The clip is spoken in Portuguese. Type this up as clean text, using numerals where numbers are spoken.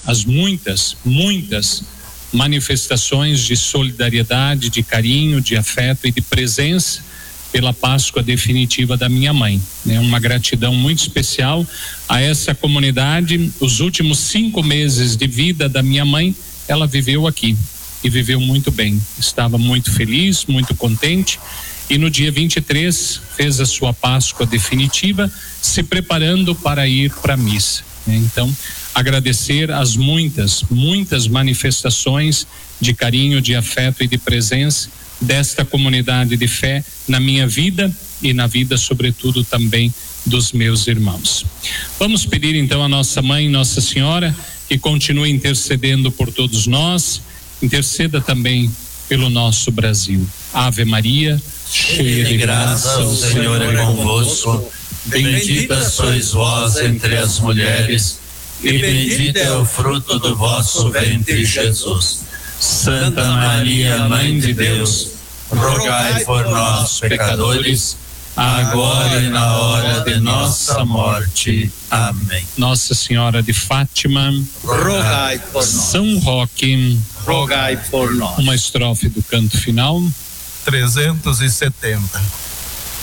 as muitas manifestações de solidariedade, de carinho, de afeto e de presença pela Páscoa definitiva da minha mãe. Uma gratidão muito especial a essa comunidade. Os últimos 5 meses de vida da minha mãe, ela viveu aqui e viveu muito bem. Estava muito feliz, muito contente, e no dia 23 fez a sua Páscoa definitiva, se preparando para ir para a missa. Então, agradecer as muitas manifestações de carinho, de afeto e de presença desta comunidade de fé na minha vida e na vida, sobretudo, também dos meus irmãos. Vamos pedir então a nossa mãe, Nossa Senhora, que continue intercedendo por todos nós, interceda também pelo nosso Brasil. Ave Maria, cheia de graça, o Senhor é convosco. Bendita sois vós entre as mulheres, e bendito é o fruto do vosso ventre, Jesus. Santa Maria, Mãe de Deus, rogai por nós, pecadores, agora e na hora de nossa morte. Amém. Nossa Senhora de Fátima, rogai por nós. São Roque, rogai por nós. Uma estrofe do canto final. 370.